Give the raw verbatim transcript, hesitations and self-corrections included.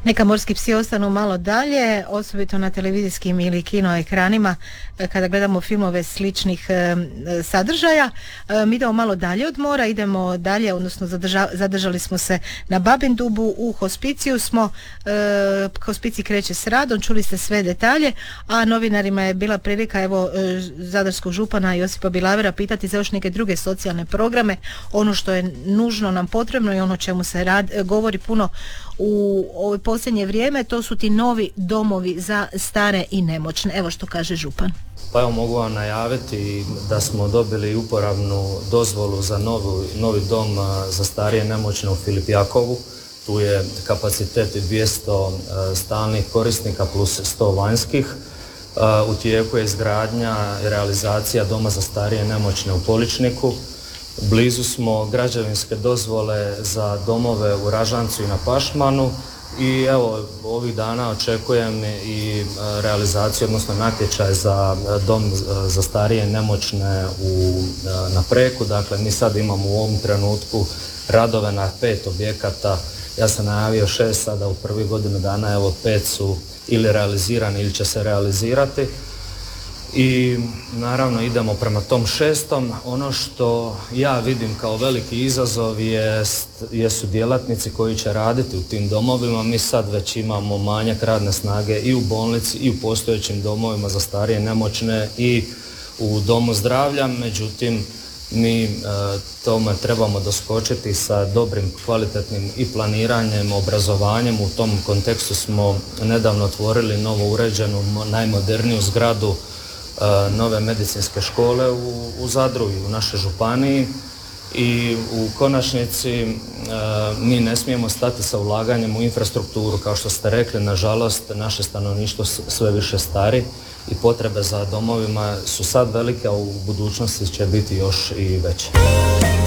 Neka morski psi ostanu malo dalje, osobito na televizijskim ili kino ekranima kada gledamo filmove sličnih e, sadržaja. E, mi idemo malo dalje od mora, idemo dalje, odnosno zadrža, zadržali smo se na Babindubu, u hospiciju smo, e, hospicij kreće s radom, čuli ste sve detalje, a novinarima je bila prilika evo e, zadarskog župana Josipa Bilavera pitati za još neke druge socijalne programe, ono što je nužno nam potrebno i ono čemu se rad, govori puno u ovo posljednje vrijeme, to su ti novi domovi za stare i nemoćne. Evo što kaže župan. Pa evo mogu vam najaviti da smo dobili uporabnu dozvolu za novu, novi dom za starije i nemoćne u Filipjakovu. Tu je kapacitet dvjesto stalnih korisnika plus sto vanjskih. U tijeku je izgradnja i realizacija doma za starije i nemoćne u Poličniku. Blizu smo građevinske dozvole za domove u Ražancu i na Pašmanu i evo ovih dana očekujem i realizaciju, odnosno natječaj za dom za starije i nemoćne u, na Preku. Dakle, mi sad imamo u ovom trenutku radove na pet objekata. Ja sam najavio šest, sada u prvih godinu dana, evo pet su ili realizirani ili će se realizirati. I naravno idemo prema tom šestom. Ono što ja vidim kao veliki izazov jest, jesu djelatnici koji će raditi u tim domovima. Mi sad već imamo manjak radne snage i u bolnici i u postojećim domovima za starije i nemoćne i u domu zdravlja, međutim mi e, tome trebamo doskočiti sa dobrim, kvalitetnim i planiranjem, obrazovanjem. U tom kontekstu smo nedavno otvorili novo uređenu, najmoderniju zgradu nove medicinske škole u, u Zadru i u našoj županiji i u konačnici e, mi ne smijemo stati sa ulaganjem u infrastrukturu. Kao što ste rekli, nažalost, naše stanovništvo sve više stari i potrebe za domovima su sad velike, a u budućnosti će biti još i veće.